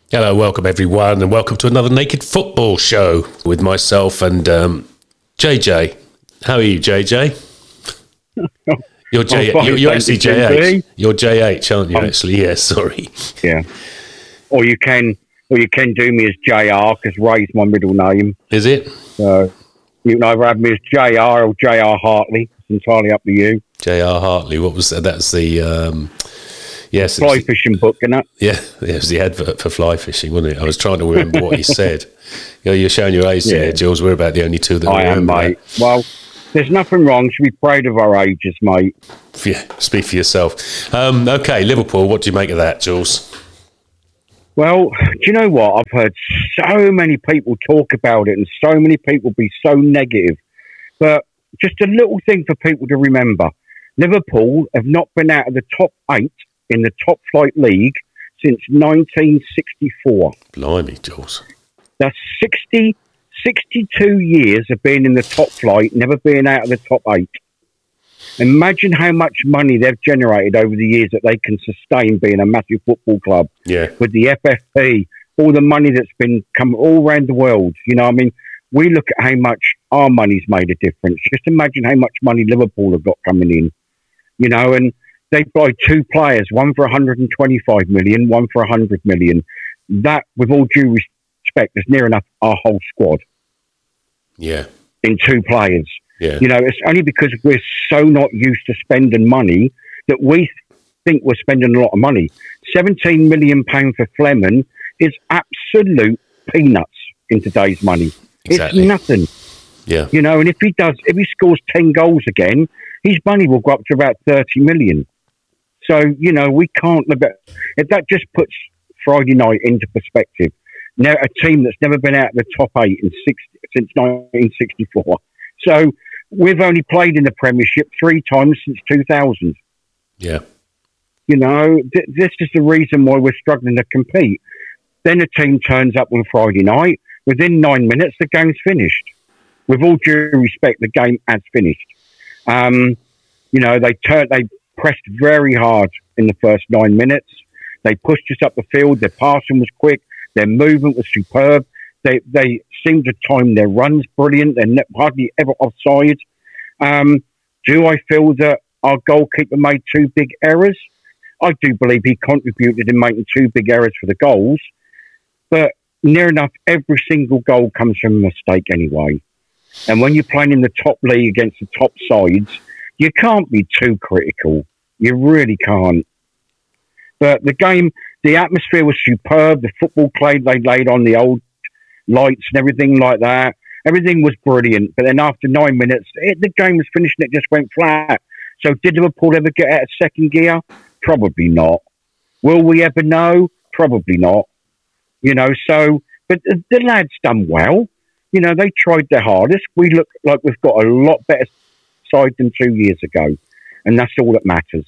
Hello, welcome everyone, and welcome to another Naked Football show with myself and JJ. How are you, JJ? You're you're actually JH. You're JH, aren't you? Actually, yeah. Sorry. Yeah. Or you can do me as JR because Ray's my middle name. Is it? So you can either have me as JR or JR Hartley. It's entirely up to you. JR Hartley. What was that? That's the yes, fly fishing book, isn't it? Yeah, it was the advert for fly fishing, wasn't it? I was trying to remember what he said. You're showing your age there, Jules. We're about the only two that I am, mate. That. Well, there's nothing wrong. Should be proud of our ages, mate. Yeah, speak for yourself. Okay, Liverpool. What do you make of that, Jules? Well, do you know what? I've heard so many people talk about it and so many people be so negative. But just a little thing for people to remember. Liverpool have not been out of the top 8 in the top flight league since 1964. Blimey, Jules. That's 62 years of being in the top flight, never being out of the top 8. Imagine how much money they've generated over the years that they can sustain being a massive football club. Yeah. With the FFP, all the money that's been come all around the world. You know, I mean, we look at how much our money's made a difference. Just imagine how much money Liverpool have got coming in. You know, and they buy 2 players, one for 125 million, one for 100 million. That, with all due respect, is near enough our whole squad. Yeah. In 2 players. Yeah. You know, it's only because we're so not used to spending money that we think we're spending a lot of money. £17 million for Fleming is absolute peanuts in today's money. Exactly. It's nothing. Yeah. You know, and if he scores 10 goals again, his money will go up to about 30 million. So, you know, we can't look at if that just puts Friday night into perspective. Now, a team that's never been out of the top 8 since 1964. So, we've only played in the Premiership 3 times since 2000. Yeah. You know, this is the reason why we're struggling to compete. Then a team turns up on Friday night. Within 9 minutes, the game's finished. With all due respect, the game has finished. You know, they pressed very hard in the first 9 minutes. They pushed us up the field. Their passing was quick. Their movement was superb. They seemed to time their runs brilliant. They're hardly ever offside. Do I feel that our goalkeeper made 2 big errors? I do believe he contributed in making 2 big errors for the goals. But near enough, every single goal comes from a mistake anyway. And when you're playing in the top league against the top sides, you can't be too critical. You really can't. But the game, the atmosphere was superb. The football play they laid on, the old lights and everything like that. Everything was brilliant. But then after 9 minutes, the game was finished and it just went flat. So did Liverpool ever get out of second gear? Probably not. Will we ever know? Probably not. You know, so, but the lads done well. You know, they tried their hardest. We look like we've got a lot better side than 2 years ago. And that's all that matters.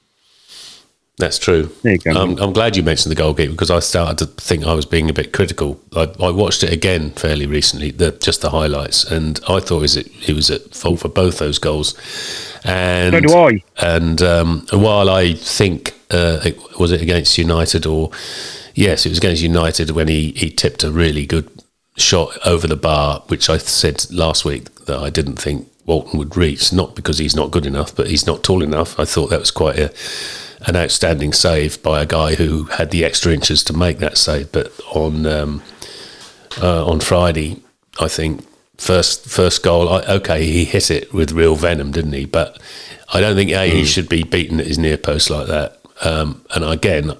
That's true. There you go. I'm glad you mentioned the goalkeeper because I started to think I was being a bit critical. I watched it again fairly recently, just the highlights, and I thought he was at fault for both those goals. And so do I. And while I think, was it against United or... Yes, it was against United when he tipped a really good shot over the bar, which I said last week that I didn't think Walton would reach, not because he's not good enough, but he's not tall enough. I thought that was quite an outstanding save by a guy who had the extra inches to make that save. But on Friday, I think first goal, he hit it with real venom, didn't he? But I don't think he should be beaten at his near post like that. And again,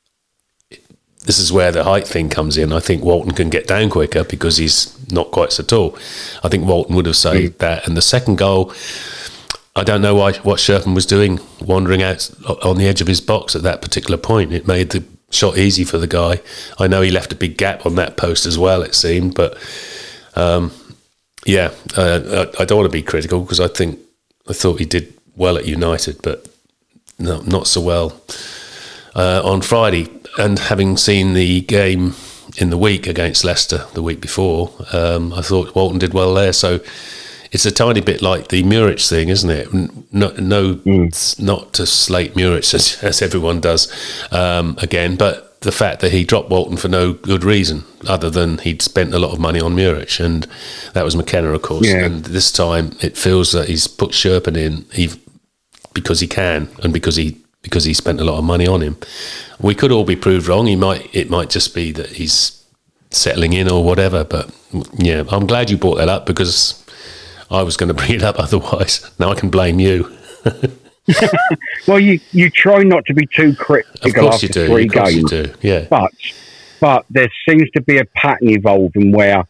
this is where the height thing comes in. I think Walton can get down quicker because he's not quite so tall. I think Walton would have saved that. And the second goal, I don't know what Sherpen was doing, wandering out on the edge of his box at that particular point. It made the shot easy for the guy. I know he left a big gap on that post as well, it seemed. But, I don't want to be critical because I thought he did well at United, but no, not so well on Friday. And having seen the game in the week against Leicester the week before, I thought Walton did well there. So it's a tiny bit like the Muric thing, isn't it? Not to slate Muric as everyone does again, but the fact that he dropped Walton for no good reason other than he'd spent a lot of money on Muric, and that was McKenna, of course. Yeah. And this time it feels that he's put Sherpen in because he can, and because he spent a lot of money on him. We could all be proved wrong. It might just be that he's settling in or whatever. But yeah, I'm glad you brought that up because I was going to bring it up otherwise. Now I can blame you. Well, you try not to be too critical after 3 games. You do. Yeah. But there seems to be a pattern evolving where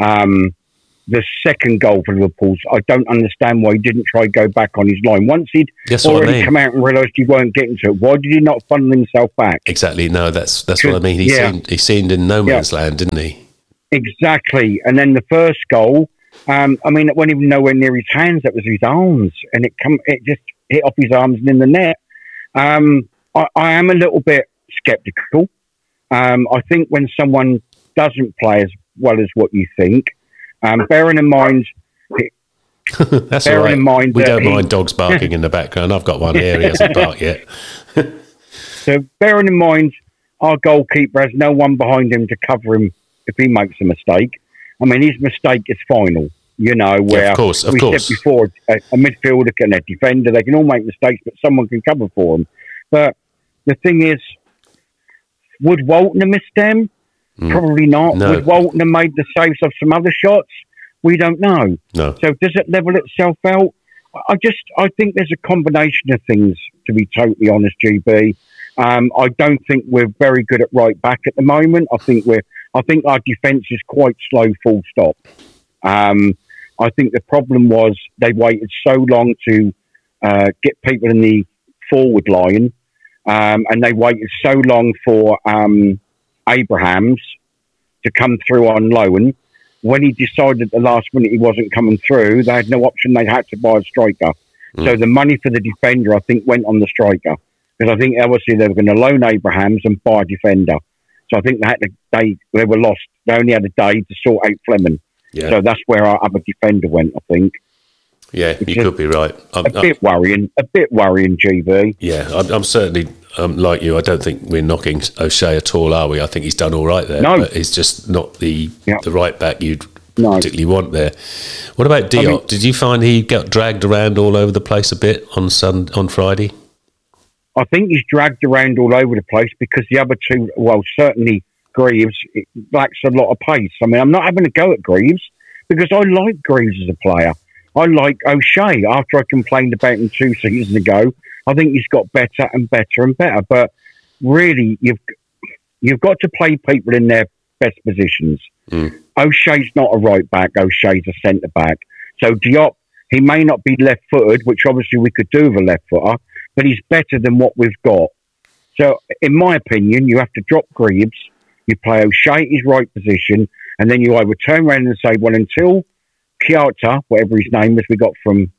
the second goal for Liverpool's, I don't understand why he didn't try to go back on his line. Once he'd already come out and realised he weren't getting to it, why did he not funnel himself back? Exactly. No, that's what I mean. He seemed in no man's land, didn't he? Exactly. And then the first goal, I mean, it wasn't even nowhere near his hands. That was his arms, and it just hit off his arms and in the net. I am a little bit sceptical. I think when someone doesn't play as well as what you think, bearing in mind, that's all right. We don't mind dogs barking in the background. I've got one here. He hasn't barked yet. So bearing in mind, our goalkeeper has no one behind him to cover him if he makes a mistake. I mean, his mistake is final. You know, where of course. said before, a midfielder and a defender, they can all make mistakes, but someone can cover for them. But the thing is, would Walton have missed them? Probably not. No. Would Walton have made the saves of some other shots? We don't know. No. So does it level itself out? I think there's a combination of things, to be totally honest, GB. I don't think we're very good at right back at the moment. I think our defence is quite slow, full stop. I think the problem was they waited so long to get people in the forward line, and they waited so long for Abrahams to come through on loan. When he decided at the last minute he wasn't coming through, they had no option. They had to buy a striker. So the money for the defender, I think, went on the striker. Because I think obviously they were going to loan Abrahams and buy a defender. So I think they were lost. They only had a day to sort out Fleming. Yeah. So that's where our other defender went, I think. Yeah, you could be right. A bit worrying, GB. Yeah, I'm certainly like you. I don't think we're knocking O'Shea at all, are we? I think he's done all right there. No. But he's just not the right back you'd particularly want there. What about Diop? I mean, did you find he got dragged around all over the place a bit on Friday? I think he's dragged around all over the place because the other two, well, certainly Greaves, it lacks a lot of pace. I mean, I'm not having a go at Greaves because I like Greaves as a player. I like O'Shea. After I complained about him 2 seasons ago, I think he's got better and better and better. But really, you've got to play people in their best positions. O'Shea's not a right back. O'Shea's a centre back. So Diop, he may not be left-footed, which obviously we could do with a left footer, but he's better than what we've got. So, in my opinion, you have to drop Greaves. You play O'Shea his right position, and then you either turn around and say, well, until Kjota, whatever his name is, we got from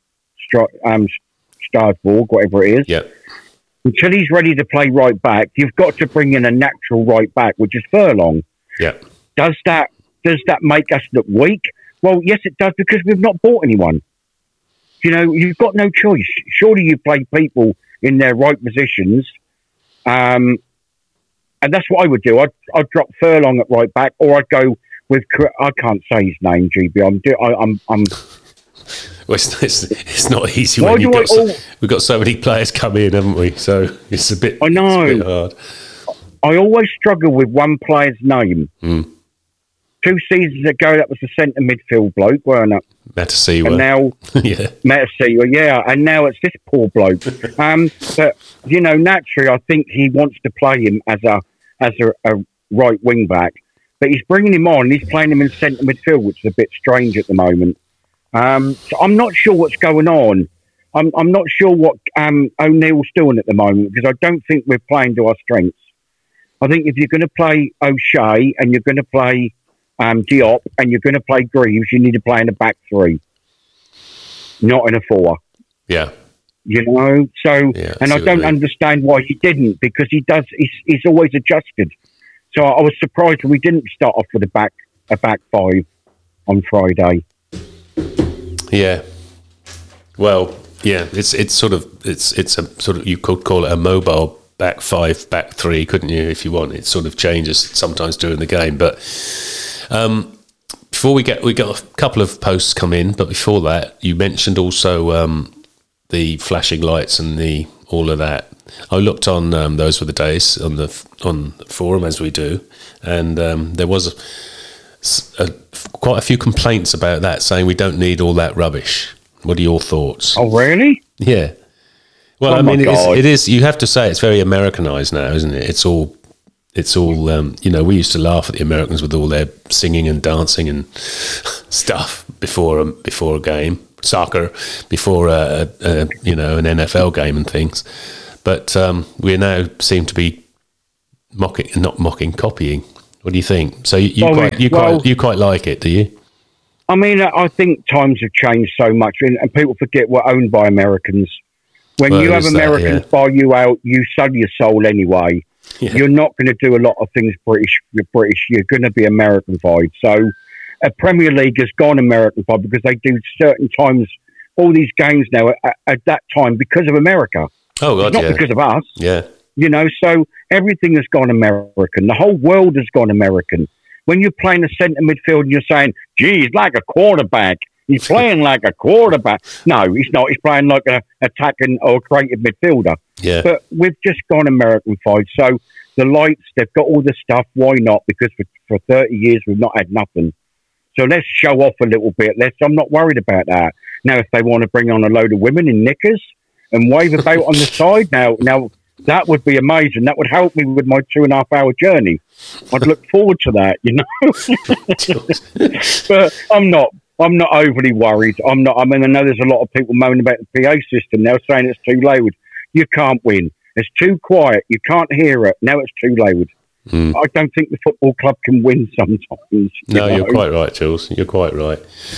Strasbourg, whatever it is, until he's ready to play right back, you've got to bring in a natural right back, which is Furlong. Yeah. Does that make us look weak? Well, yes, it does, because we've not bought anyone. You know, you've got no choice. Surely you play people in their right positions. And that's what I would do. I'd drop Furlong at right back, or I'd go with, I can't say his name, GB. I'm well, it's not easy when we've got so many players come in, haven't we? So it's a bit, I know. It's a bit hard. I always struggle with one player's name. 2 seasons ago, that was the centre midfield bloke, weren't it? Matasiwa. And now, Matasiwa, and now it's this poor bloke. But you know, naturally, I think he wants to play him as a right wing back, but he's bringing him on. He's playing him in centre midfield, which is a bit strange at the moment. So I'm not sure what's going on. I'm not sure what O'Neill's doing at the moment, because I don't think we're playing to our strengths. I think if you're going to play O'Shea and you're going to play Diop and you're going to play Greaves, you need to play in a back three, not in a 4. Yeah. You know, so, and I don't understand why he didn't, because he's always adjusted. So I was surprised when we didn't start off with a back 5 on Friday. Yeah. Well, yeah, it's a sort of, you could call it a mobile back 5, back 3, couldn't you, if you want? It sort of changes sometimes during the game. But before we got a couple of posts come in, but before that, you mentioned also the flashing lights and all of that. I looked on Those Were the Days on the forum, as we do, and there was quite a few complaints about that, saying we don't need all that rubbish. What are your thoughts? Oh, really? Yeah. Well, I mean, it is. You have to say it's very Americanized now, isn't it? It's all. We used to laugh at the Americans with all their singing and dancing and stuff before a game, soccer, before an NFL game and things. But we now seem to be copying. What do you think? So you quite like it, do you? I mean, I think times have changed so much, and people forget we're owned by Americans. When you have Americans buy you out, you sell your soul anyway. Yeah. You're not going to do a lot of things British. You're going to be American-fied. So a Premier League has gone American-fied because they do certain times, all these games now at that time because of America. Oh, God, not because of us. Yeah. So everything has gone American. The whole world has gone American. When you're playing a centre midfield and you're saying, gee, he's like a quarterback. He's playing like a quarterback. No, he's not. He's playing like a attacking or a creative midfielder. Yeah. But we've just gone American-fied. So the lights, they've got all the stuff. Why not? Because for 30 years, we've not had nothing. So let's show off a little bit. I'm not worried about that. Now, if they want to bring on a load of women in knickers and wave about on the side, now that would be amazing. That would help me with my 2.5-hour journey. I'd look forward to that, But I'm not overly worried. I know there's a lot of people moaning about the PA system now, saying it's too loud. You can't win. It's too quiet. You can't hear it. Now it's too loud. I don't think the football club can win sometimes. You're quite right, Jules. You're quite right.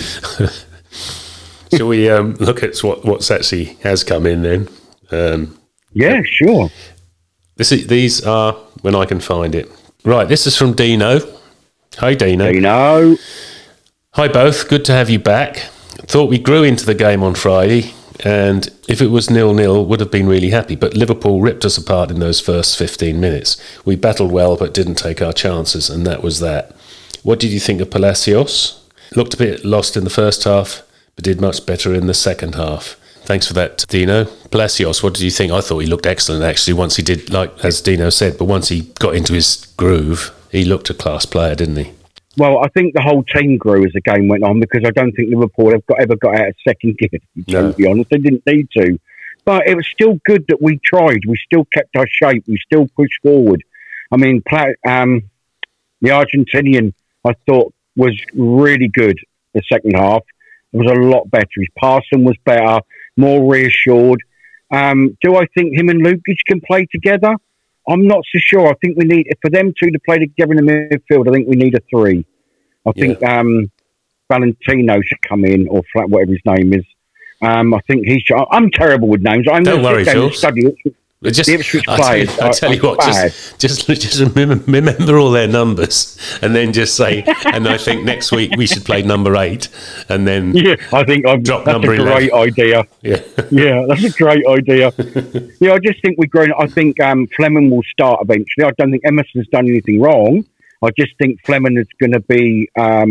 Shall we look at what's actually has come in then? Yeah, sure. These are when I can find it. Right, this is from Dino. Hi, Dino. Dino. Hi, both. Good to have you back. Thought we grew into the game on Friday, and if it was 0-0, would have been really happy. But Liverpool ripped us apart in those first 15 minutes. We battled well, but didn't take our chances, and that was that. What did you think of Palacios? Looked a bit lost in the first half, but did much better in the second half. Thanks for that, Dino. Palacios, what did you think? I thought he looked excellent, actually, once he did, like as Dino said, but once he got into his groove, he looked a class player, didn't he? Well, I think the whole team grew as the game went on because I don't think Liverpool ever got out of second gear, to be honest. They didn't need to. But it was still good that we tried. We still kept our shape. We still pushed forward. I mean, the Argentinian, I thought, was really good the second half. It was a lot better. His passing was better, more reassured. Do I think him and Lukic can play together? I'm not so sure. I think we need, for them two to play together in the midfield, I think we need a 3. I think Valentino should come in, or whatever his name is. I think he should. I'm terrible with names. Don't worry, Phil. The Ipswich players. I tell you what, just remember all their numbers, and then just say. And I think next week we should play number 8, and then I think drop that's number a great 11. idea. Yeah, that's a great idea. I just think we're growing. I think Fleming will start eventually. I don't think Emerson's done anything wrong. I just think Fleming is going to be.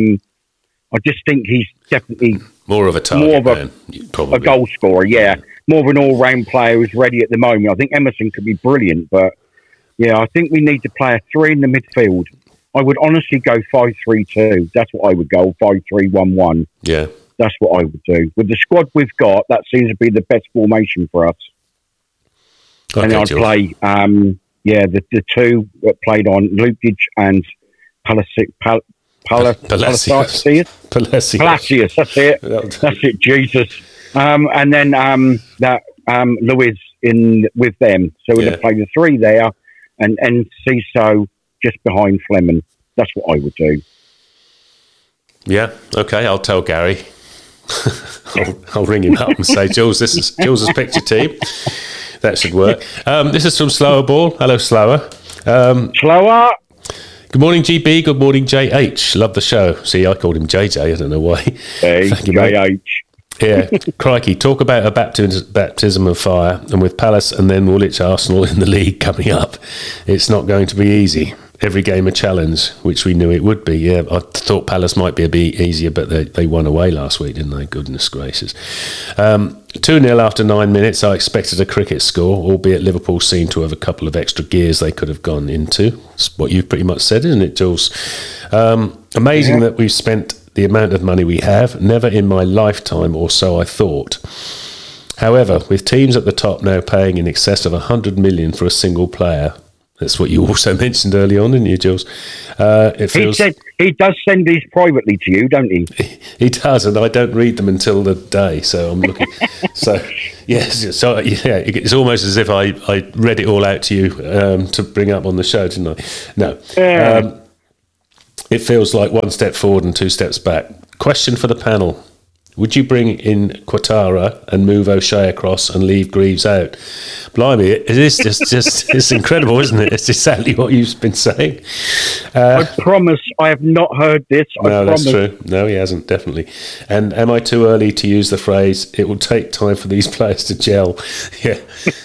I just think he's definitely more of a target man, probably. A goal scorer. Yeah. More of an all-round player who's ready at the moment. I think Emerson could be brilliant, but I think we need to play a 3 in the midfield. I would honestly go 5-3-2. That's what I would go, 5-3-1-1. Yeah. That's what I would do. With the squad we've got, that seems to be the best formation for us. Okay, and I'd play, the two that played on Lukic and Palacios. Palacios, that's it. That's it, Jesus. And then Luiz in with them. So we'd play the 3 there and Ciso just behind Fleming. That's what I would do. Yeah, okay, I'll tell Gary. I'll ring him up and say, Jules, this is Jules' picture team. That should work. This is from Slower Ball. Hello, Slower. Slower. Good morning, GB. Good morning, JH. Love the show. See, I called him JJ. I don't know why. Hey, thank you, JH. Yeah, crikey, talk about a baptism of fire, and with Palace and then Woolwich Arsenal in the league coming up, it's not going to be easy. Every game a challenge, which we knew it would be. Yeah, I thought Palace might be a bit easier, but they won away last week, didn't they? Goodness gracious. 2-0 after 9 minutes. I expected a cricket score, albeit Liverpool seemed to have a couple of extra gears they could have gone into. It's what you've pretty much said, isn't it, Jules? Amazing that we've spent the amount of money we have. Never in my lifetime, or so I thought. However, with teams at the top now paying in excess of 100 million for a single player, that's what you also mentioned early on, didn't you, Jules? It feels... He does send these privately to you, don't he? He does, and I don't read them until the day, so I'm looking. Yes, it's almost as if I read it all out to you to bring up on the show, didn't I? No. It feels like one step forward and two steps back. Question for the panel. Would you bring in Quattara and move O'Shea across and leave Greaves out? Blimey, it is just it's incredible, isn't it? It's exactly what you've been saying. I promise I have not heard this. No, that's true. No, he hasn't, definitely. And am I too early to use the phrase, it will take time for these players to gel? Yeah,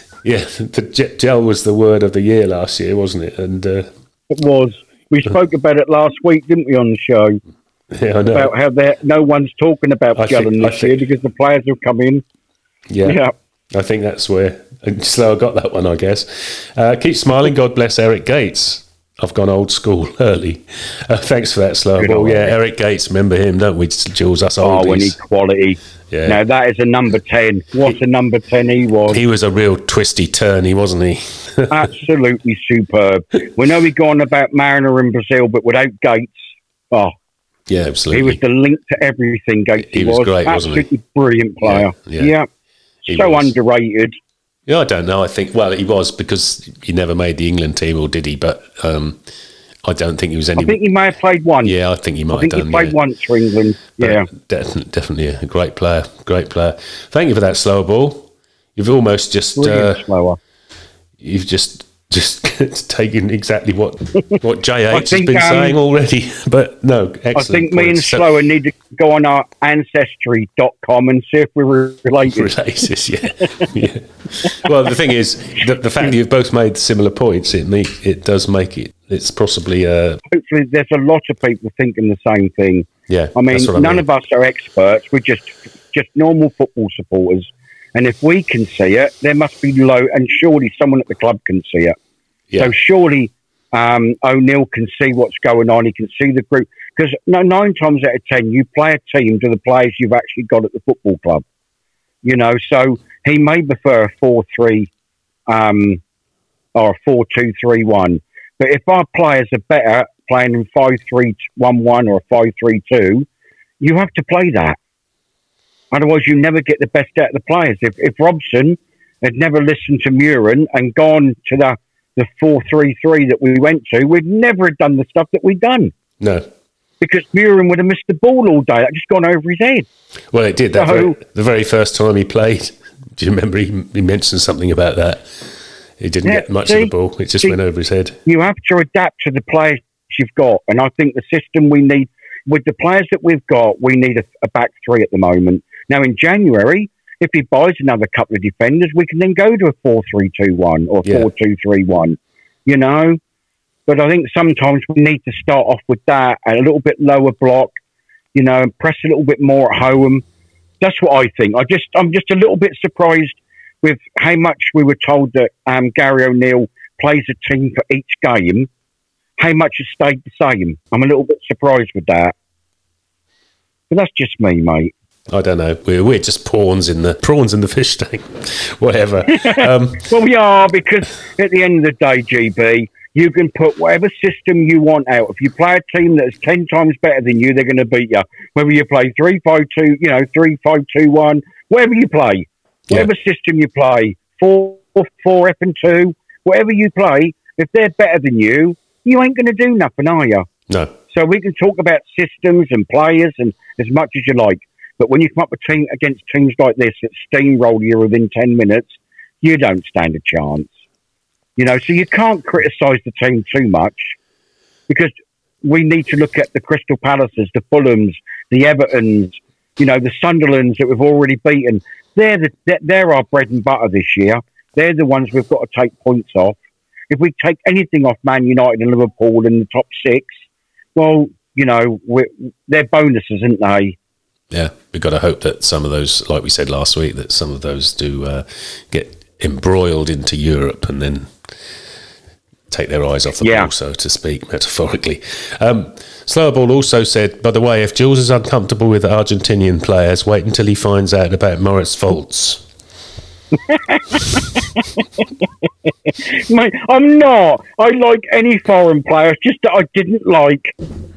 the gel was the word of the year last year, wasn't it? And it was. We spoke about it last week, didn't we, on the show? Yeah, I know. About how no one's talking about gelling this year because the players have come in. Yeah. I think that's where Slower got that one, I guess. Keep smiling. God bless Eric Gates. I've gone old school early. Thanks for that, Slower. Well, yeah, Eric Gates, remember him, don't we, Jules? Us oldies. Oh, inequality. Yeah. Now, that is a number 10. What a number 10 he was. He was a real twisty turny, wasn't he? Absolutely superb. We know he gone about Mariner in Brazil, but without Gates, yeah, absolutely. He was the link to everything, Gates. He was great, absolutely wasn't he? Brilliant player. Yeah. So underrated. Yeah, I don't know. I think, well, he was because he never made the England team, or did he? But I don't think he was any... I think he may have played once. Yeah, I think he might have done. He played once for England. Yeah. Definitely a great player. Great player. Thank you for that, Slower Ball. You've almost just... Slower. You've just taken exactly what JH has been saying already. But no, excellent. I think me and Slower need to go on our Ancestry.com and see if we're related. Yeah. Well, the thing is, the fact that you've both made similar points, it does make it. It's possibly... Hopefully, there's a lot of people thinking the same thing. Yeah, I mean, none of us are experts. We're just normal football supporters. And if we can see it, there must be and surely someone at the club can see it. Yeah. So surely O'Neill can see what's going on. He can see the group. Because 9 times out of 10, you play a team to the players you've actually got at the football club. You know, so he may prefer a 4-3 or a 4-2-3-1. But if our players are better playing in 5-3-1-1 or a 5-3-2, you have to play that. Otherwise, you never get the best out of the players. If Robson had never listened to Muren and gone to the 4-3-3 that we went to, we'd never have done the stuff that we've done. No. Because Muren would have missed the ball all day. That just gone over his head. Well, it did. The very first time he played, do you remember he mentioned something about that? He didn't get much of the ball. It just went over his head. You have to adapt to the players you've got. And I think the system we need, with the players that we've got, we need a back three at the moment. Now, in January, if he buys another couple of defenders, we can then go to a 4-3-2-1 or 4-2-3-1, you know. But I think sometimes we need to start off with that and a little bit lower block, you know, and press a little bit more at home. That's what I think. I'm just a little bit surprised with how much we were told that Gary O'Neill plays a team for each game, how much has stayed the same. I'm a little bit surprised with that. But that's just me, mate. I don't know. We're just prawns in the fish tank, whatever. Well, we are, because at the end of the day, GB, you can put whatever system you want out. If you play a team that's 10 times better than you, they're going to beat you. Whether you play 3-5-2, 3-5-2-1, whatever you play, whatever system you play, 4-4-2, whatever you play, if they're better than you, you ain't going to do nothing, are you? No. So we can talk about systems and players and as much as you like. But when you come up with against teams like this that steamroll you within 10 minutes, you don't stand a chance. You know, so you can't criticise the team too much, because we need to look at the Crystal Palaces, the Fulhams, the Evertons, the Sunderlands that we've already beaten. They're our bread and butter this year. They're the ones we've got to take points off. If we take anything off Man United and Liverpool in the top 6, well, they're bonuses, aren't they? Yeah, we've got to hope that some of those, like we said last week, that some of those do get embroiled into Europe and then take their eyes off the ball, so to speak, metaphorically. Slower Ball also said, by the way, if Jules is uncomfortable with Argentinian players, wait until he finds out about Moritz Volz. Mate, I'm not. I like any foreign players, just that I didn't like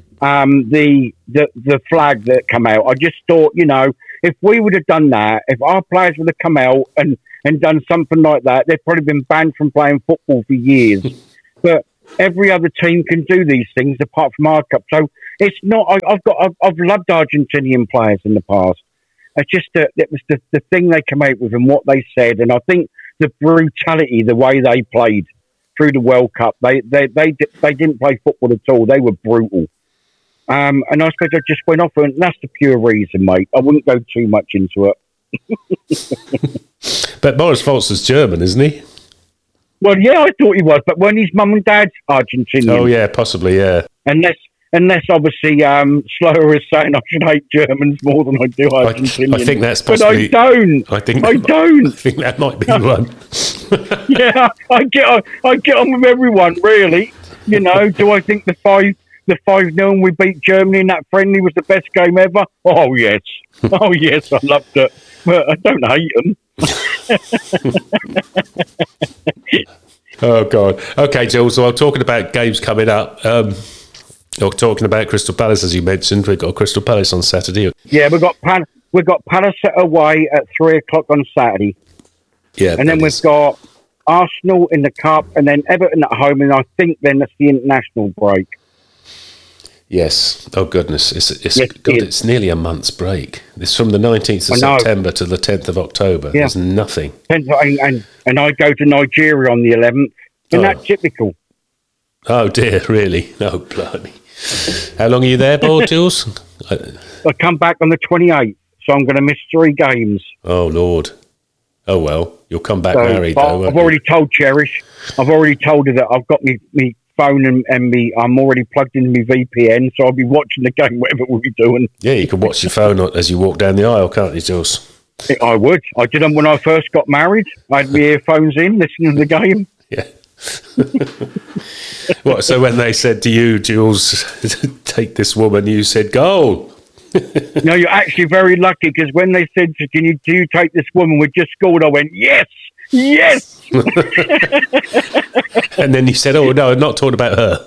the flag that come out. I just thought, if we would have done that, if our players would have come out and done something like that, they'd probably been banned from playing football for years. But every other team can do these things apart from our cup. So it's not. I've loved Argentinian players in the past. It's just that it was the thing they came out with and what they said, and I think the brutality, the way they played through the World Cup, they didn't play football at all. They were brutal. And I suppose I just went off, and that's the pure reason, mate. I wouldn't go too much into it. But Moritz Volz is German, isn't he? Well, yeah, I thought he was, but weren't his mum and dad's Argentinian? Oh, yeah, possibly, yeah. Unless obviously Slower is saying I should hate Germans more than I do Argentinians. I think that's possibly... But I don't. I don't. I think that might be one. Yeah, I get on with everyone, really. Do I think the 5-0 we beat Germany in that friendly was the best game ever? Oh, yes. Oh, yes, I loved it. But I don't hate them. Oh, God. Okay, Jules, so I'm talking about games coming up. You're talking about Crystal Palace, as you mentioned. We've got Crystal Palace on Saturday. Yeah, we've got Palace away at 3:00 on Saturday. Yeah, and then we've got Arsenal in the Cup, and then Everton at home, and I think then that's the international break. Yes. Oh, goodness. It's nearly a month's break. It's from the 19th of September to the 10th of October. Yeah. There's nothing. And I go to Nigeria on the 11th. Isn't that typical? Oh, dear, really? Oh, blimey. How long are you there, Jules? I come back on the 28th, so I'm going to miss 3 games. Oh, Lord. Oh, well, you'll come back married, though, I've already told Cherish. I've already told her that I've got me phone and I'm already plugged into my VPN, so I'll be watching the game, whatever we'll be doing. Yeah, you can watch your phone as you walk down the aisle, can't you, Jules? I would. I did them when I first got married. I had my earphones in, listening to the game. Yeah. What? So when they said to you, Jules, take this woman, you said goal. No, you're actually very lucky, because when they said, do you take this woman? We just scored. I went, yes. And then you said, oh no, I'm not talking about her.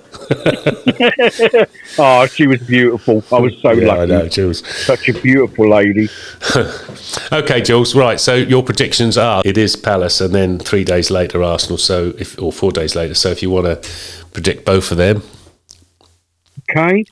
Oh, she was beautiful. I was so lucky. I know, Jules. Such a beautiful lady. Okay, Jules. Right. So your predictions are: it is Palace, and then 3 days later Arsenal. Or 4 days later. So if you want to predict both of them, okay.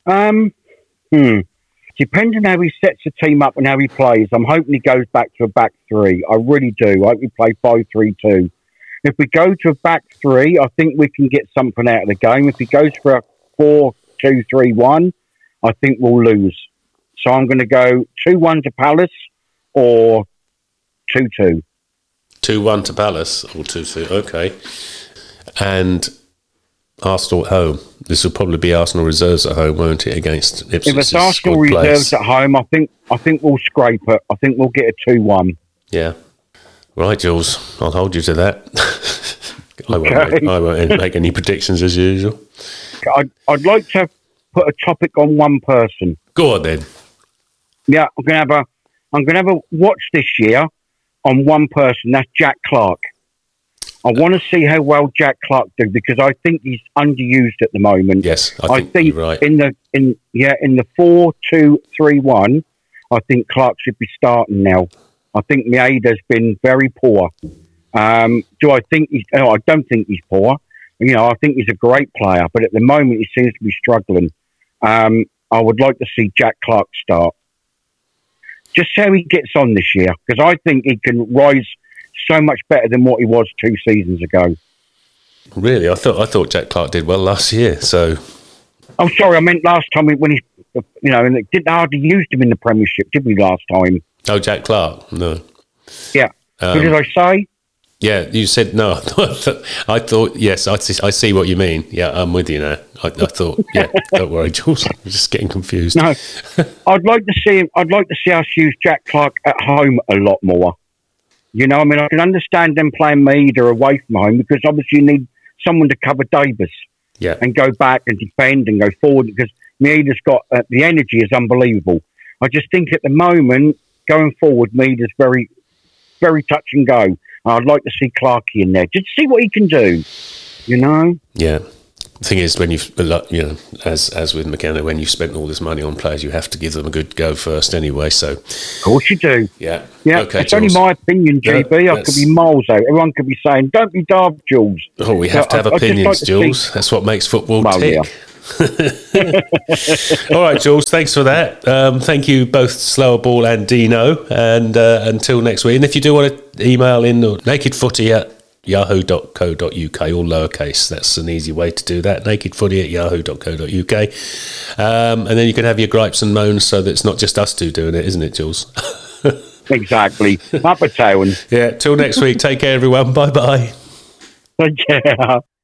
Depending on how he sets the team up and how he plays, I'm hoping he goes back to a back 3. I really do. I hope we play 5-3-2. If we go to a back 3, I think we can get something out of the game. If he goes for a 4-2-3-1, I think we'll lose. So I'm going to go 2-1 to Palace or 2-2. 2-1 to Palace or 2-2. Okay. And Arsenal at home. This will probably be Arsenal reserves at home, won't it, against Ipswich? If it's Arsenal reserves at home, I think we'll scrape it. I think we'll get a 2-1. Yeah. Right, Jules. I'll hold you to that. I won't make any predictions as usual. I'd like to put a topic on one person. Go on then. Yeah, I'm gonna have a watch this year on one person. That's Jack Clark. I want to see how well Jack Clark do, because I think he's underused at the moment. Yes, I think you're right. In the 4-2-3-1, I think Clark should be starting now. I think Maeda's been very poor. Do I think he's? No, I don't think he's poor. I think he's a great player, but at the moment he seems to be struggling. I would like to see Jack Clark start. Just how he gets on this year, because I think he can rise so much better than what he was 2 seasons ago. Really? I thought Jack Clark did well last year. So, oh, sorry, I meant last time when and it didn't hardly use him in the Premiership, did we, last time? Oh, Jack Clark? No. Yeah. What did I say? Yeah, you said no. I thought yes. I see what you mean. Yeah, I'm with you now. I thought, yeah, don't worry, Jules. I'm just getting confused. No, I'd like to see him. I'd like to see us use Jack Clark at home a lot more. I can understand them playing Maeda away from home because obviously you need someone to cover Davis. Yeah, and go back and defend and go forward because Maeda's got the energy is unbelievable. I just think at the moment going forward, Maeda's very, very touch and go. I'd like to see Clarkey in there just to see what he can do. Yeah. The thing is, when as with McKenna, when you've spent all this money on players, you have to give them a good go first anyway. So, of course you do. Yeah. Okay, it's only my opinion, GB. I could be miles out. Everyone could be saying, "Don't be daft, Jules." Oh, we have to have opinions, Jules. That's what makes football tick. Yeah. All right, Jules. Thanks for that. Thank you both, Slower Ball and Dino. And until next week. And if you do want to email in nakedfooty@yahoo.co.uk, all lowercase. That's an easy way to do that. nakedfooty@yahoo.co.uk. And then you can have your gripes and moans, so that it's not just us two doing it, isn't it, Jules? Exactly. Up a town. Yeah. Till next week. Take care, everyone. Bye bye. Take care.